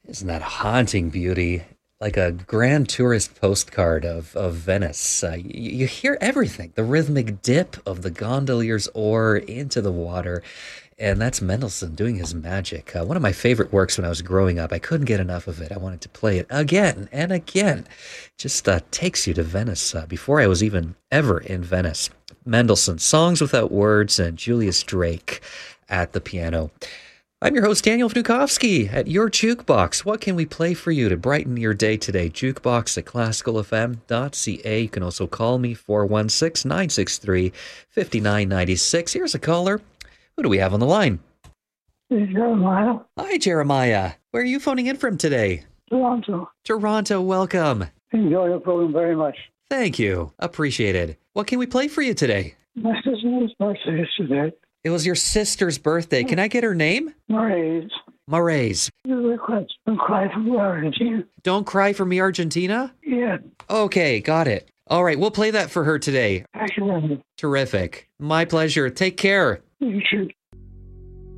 Isn't that haunting beauty? Like a grand tourist postcard of Venice. You hear everything, the rhythmic dip of the gondolier's oar into the water. And that's Mendelssohn doing his magic. One of my favorite works when I was growing up. I couldn't get enough of it. I wanted to play it again and again. Just takes you to Venice before I was even ever in Venice. Mendelssohn, Songs Without Words, and Julius Drake at the piano. I'm your host, Daniel Vnukovsky, at your Jukebox. What can we play for you to brighten your day today? Jukebox at classicalfm.ca. You can also call me, 416-963-5996. Here's a caller. Who do we have on the line? Hey, Jeremiah. Hi, Jeremiah. Where are you phoning in from today? Toronto. Toronto, welcome. Enjoy your program very much. Thank you. Appreciated. What can we play for you today? My sister's birthday is today. It was your sister's birthday. Can I get her name? Marais. Marais. You request Don't Cry for Me, Argentina. Don't Cry for Me, Argentina? Yeah. Okay, got it. All right, we'll play that for her today. Actually, Terrific. My pleasure. Take care. you should.